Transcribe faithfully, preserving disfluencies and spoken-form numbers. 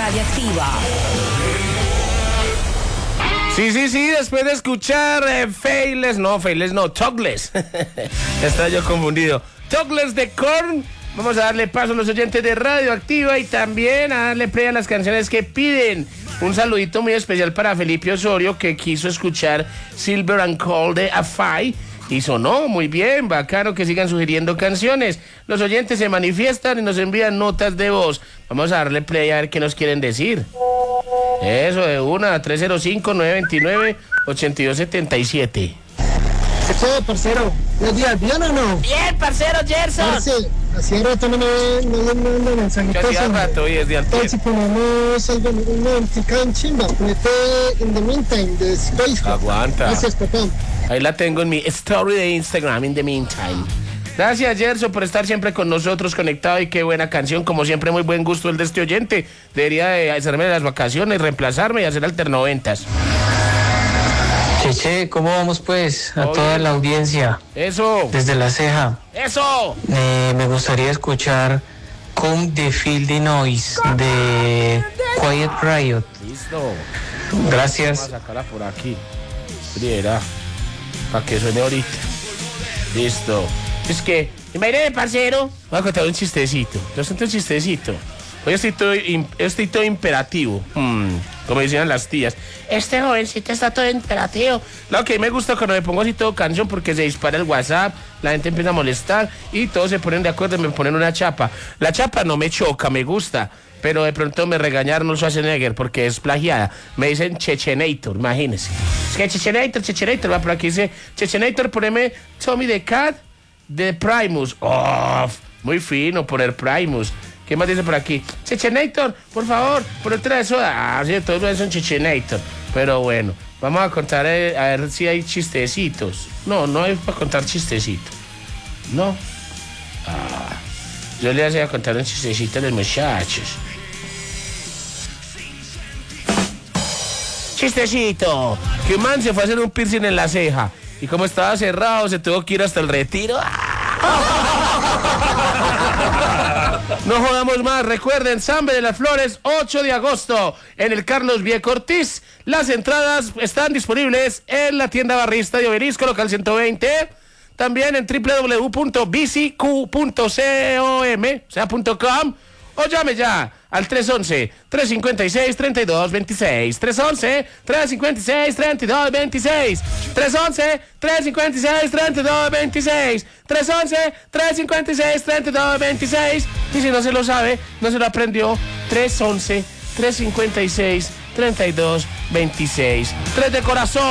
Radioactiva. Sí, sí, sí, después de escuchar eh, Faithless, no, Faithless no, Talkless. Estaba yo confundido. Talkless de Korn. Vamos a darle paso a los oyentes de Radioactiva y también a darle play a las canciones que piden. Un saludito muy especial para Felipe Osorio, que quiso escuchar Silver and Cold de Afai. Y sonó muy bien, bacano que sigan sugiriendo canciones. Los oyentes se manifiestan y nos envían notas de voz. Vamos a darle play a ver qué nos quieren decir. Eso, de una, tres cero cinco, nueve dos nueve, ocho dos siete siete. ¿Qué, parcero? ¿Buenos días? ¿Bien o no? Bien, parcero Gerson. Parce, hacía rato no me no le mando mensajitos. Hacía rato y desde antes. Si ponemos algo, una música en chimba, ponete In the Meantime de Space. Aguanta. Gracias, papá. Ahí la tengo en mi story de Instagram, In the Meantime. Gracias, Gerson, por estar siempre con nosotros conectado y qué buena canción. Como siempre, muy buen gusto el de este oyente. Debería de hacerme las vacaciones, reemplazarme y hacer alternoventas. Cheche, ¿cómo vamos pues? A Oye. toda la audiencia. Eso. Desde La Ceja. Eso. Eh, me gustaría escuchar Come the Feel the Noise de Quiet Riot. Listo. Gracias. Vamos a sacarla por aquí. Priera. Para que suene ahorita. Listo. Es que, imagínate, parcero. Voy a contar un chistecito. Yo siento un chistecito. Hoy estoy todo, estoy todo imperativo. Hmm, como decían las tías. Este jovencito está todo imperativo. Lo que me gusta cuando me pongo así todo canción porque se dispara el WhatsApp, la gente empieza a molestar y todos se ponen de acuerdo y me ponen una chapa. La chapa no me choca, me gusta. Pero de pronto me regañaron Schwarzenegger porque es plagiada. Me dicen Chechenator, imagínense. Es que Chechenator, Chechenator, va por aquí dice Chechenator, poneme Tommy the Cat de Primus. Oh, muy fino poner Primus. ¿Qué más dice por aquí? Chechenator, por favor, por otra de soda. Ah, sí, todos son Chechenator. Pero bueno, vamos a contar eh, a ver si hay chistecitos. No, no hay para contar chistecitos. No. Ah, yo le hacía contar un chistecito a los muchachos. Chistecito. Que un man se fue a hacer un piercing en la ceja. Y como estaba cerrado, se tuvo que ir hasta el retiro. No jodamos más. Recuerden, Sambe de las Flores, ocho de agosto, en el Carlos Vieco Ortiz. Las entradas están disponibles en la tienda barrista de Obelisco, local ciento veinte. También en w w w punto b c q punto com, o sea, .com. O llame ya al tres once, tres cincuenta y seis, treinta y dos veintiséis. tres once, tres cincuenta y seis, treinta y dos veintiséis. tres once, tres cincuenta y seis, treinta y dos veintiséis. tres once, tres cincuenta y seis, treinta y dos veintiséis. Y si no se lo sabe, no se lo aprendió, tres once, tres cincuenta y seis, treinta y dos veintiséis. tres de corazón.